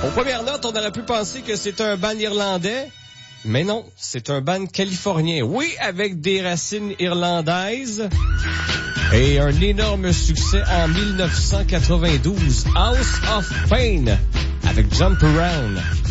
Aux premières notes, on aurait pu penser que c'est un band irlandais, mais non, c'est un band californien. Oui, avec des racines irlandaises et un énorme succès en 1992, House of Pain, avec Jump Around.